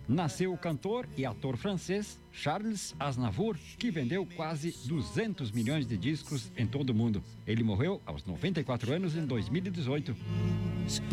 nasceu o cantor e ator francês Charles Aznavour, que vendeu quase 200 milhões de discos em todo o mundo. Ele morreu aos 94 anos em 2018.